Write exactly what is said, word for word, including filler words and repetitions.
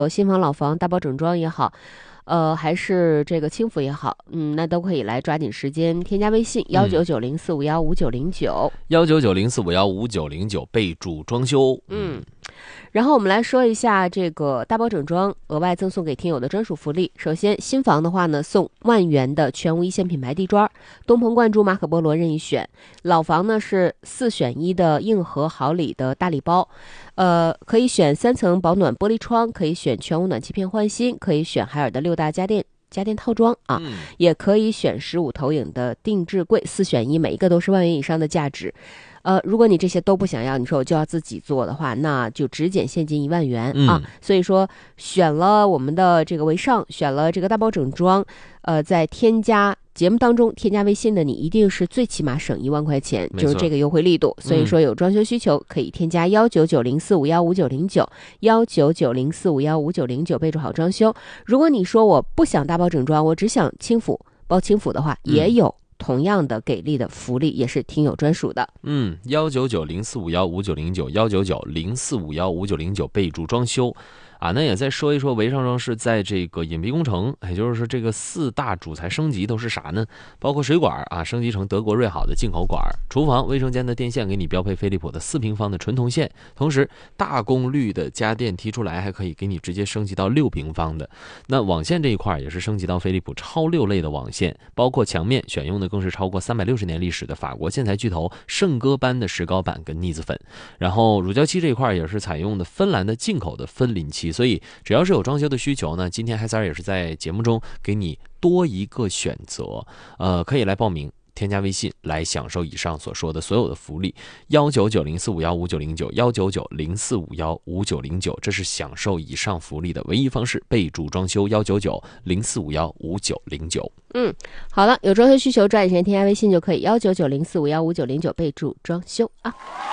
呃新房老房大包整装也好，呃还是这个轻辅也好，嗯，那都可以来抓紧时间添加微信幺九九零四五幺五九零九幺九九零四五幺五九零九，备注装修。 嗯。然后我们来说一下这个大包整装额外赠送给听友的专属福利。首先，新房的话呢，送万元的全屋一线品牌地砖，东鹏冠珠、马可波罗任意选；老房呢是四选一的硬核好礼的大礼包，呃，可以选三层保暖玻璃窗，可以选全屋暖气片换新，可以选海尔的六大家电家电套装啊， 嗯、 也可以选十五投影的定制柜，四选一，每一个都是万元以上的价值。呃，如果你这些都不想要，你说我就要自己做的话，那就只减现金一万元、 嗯、 啊。所以说，选了我们的这个为上，选了这个大包整装，呃，在添加节目当中添加微信的你，一定是最起码省一万块钱，就是这个优惠力度。所以说，有装修需求可以添加幺九九零四五幺五九零九幺九九零四五幺五九零九，备注好装修。如果你说我不想大包整装，我只想轻辅包轻辅的话，也有。同样的给力的福利，也是听友专属的。 嗯，幺九九零四五幺五九零九，幺九九零四五幺五九零九，备注装修。啊，那也再说一说维上装饰在这个隐蔽工程，也就是说这个四大主材升级都是啥呢？包括水管啊，升级成德国瑞好的进口管；厨房、卫生间的电线给你标配飞利浦的四平方的纯铜线，同时大功率的家电提出来还可以给你直接升级到六平方的。那网线这一块也是升级到飞利浦超六类的网线，包括墙面选用的更是超过三百六十年历史的法国建材巨头圣歌般的石膏板跟腻子粉。然后乳胶漆这一块也是采用的芬兰的进口的分磷漆。所以只要是有装修的需求呢，今天海三也是在节目中给你多一个选择，呃，可以来报名，添加微信来享受以上所说的所有的福利。幺九九零四五幺五九零九，幺九九零四五幺五九零九，这是享受以上福利的唯一方式。备注装修幺九九零四五幺五九零九。 嗯，好了，有装修需求抓紧时间添加微信就可以，幺九九零四五幺五九零九，备注装修啊。